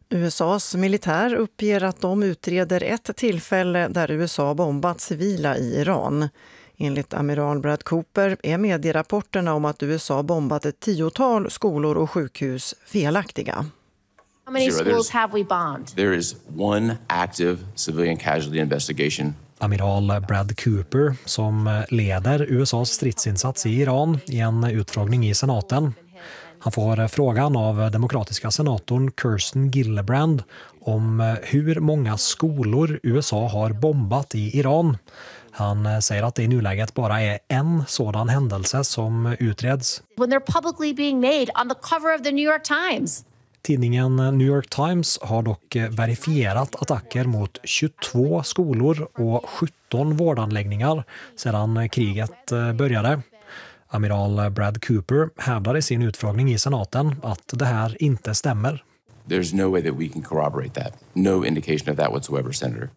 USAs militär uppger att de utreder ett tillfälle där USA bombat civila i Iran. Enligt amiral Brad Cooper är medierapporterna om att USA bombat ett 10-tal skolor och sjukhus felaktiga. How many schools have we bombed? There is one active civilian casualty investigation. Amiral Brad Cooper, som leder USAs stridsinsats i Iran, i en utfrågning i senaten. Han får frågan av demokratiska senatorn Kirsten Gillibrand om hur många skolor USA har bombat i Iran. Han säger att det i nuläget bara är en sådan händelse som utreds. When they're publicly being made on the cover of the New York Times. Tidningen New York Times har dock verifierat attacker mot 22 skolor och 17 vårdanläggningar sedan kriget började. Amiral Brad Cooper hävdar i sin utfrågning i senaten att det här inte stämmer. There's no way that we can corroborate that. No indication of that whatsoever, Senator.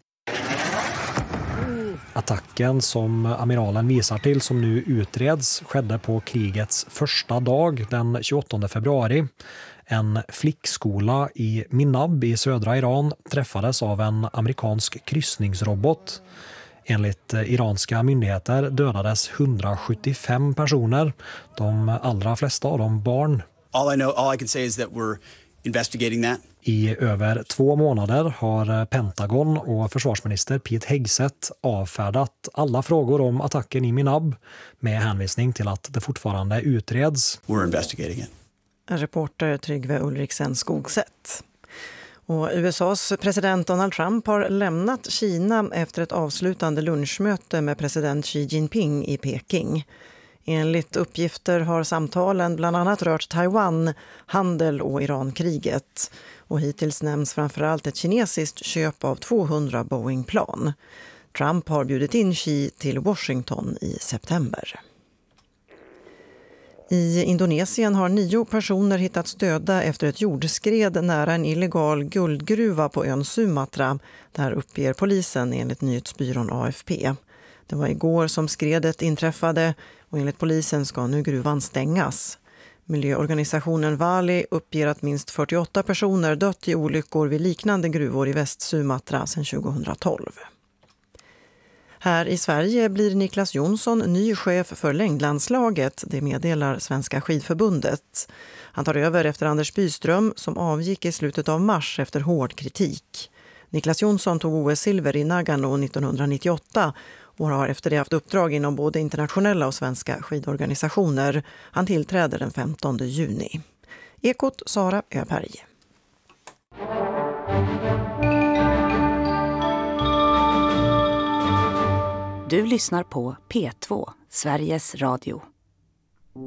Attacken som amiralen visar till, som nu utreds, skedde på krigets första dag den 28 februari. En flickskola i Minab i södra Iran träffades av en amerikansk kryssningsrobot. Enligt iranska myndigheter dödades 175 personer, de allra flesta av dem barn. All I can say is that we're investigating that. I över 2 månader har Pentagon och försvarsminister Pete Hegseth avfärdat alla frågor om attacken i Minab med hänvisning till att det fortfarande utreds. We're investigating it. Reporter Tryggve Ulriksen Skogsätt. Och USAs president Donald Trump har lämnat Kina efter ett avslutande lunchmöte med president Xi Jinping i Peking. Enligt uppgifter har samtalen bland annat rört Taiwan, handel och Irankriget. Och hittills nämns framförallt ett kinesiskt köp av 200 Boeing-plan. Trump har bjudit in Xi till Washington i september. I Indonesien har 9 personer hittats döda efter ett jordskred nära en illegal guldgruva på ön Sumatra. Där uppger polisen enligt nyhetsbyrån AFP. Det var igår som skredet inträffade och enligt polisen ska nu gruvan stängas. Miljöorganisationen Vali uppger att minst 48 personer dött i olyckor vid liknande gruvor i Väst-Sumatra sedan 2012. Här i Sverige blir Niklas Jonsson ny chef för längdlandslaget, det meddelar Svenska skidförbundet. Han tar över efter Anders Byström som avgick i slutet av mars efter hård kritik. Niklas Jonsson tog OS-silver i Nagano 1998 och har efter det haft uppdrag inom både internationella och svenska skidorganisationer. Han tillträder den 15 juni. Ekot Sara Öberg. Du lyssnar på P2, Sveriges Radio.